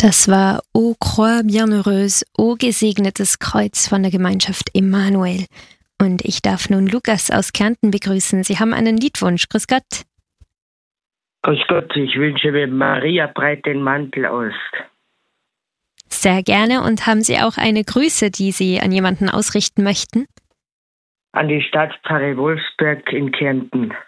Das war O Croix Bienheureuse, O gesegnetes Kreuz von der Gemeinschaft Emmanuel. Und ich darf nun Lukas aus Kärnten begrüßen. Sie haben einen Liedwunsch. Grüß Gott. Grüß Gott, ich wünsche mir Maria breit den Mantel aus. Sehr gerne. Und haben Sie auch eine Grüße, die Sie an jemanden ausrichten möchten? An die Stadtpfarre Wolfsberg in Kärnten.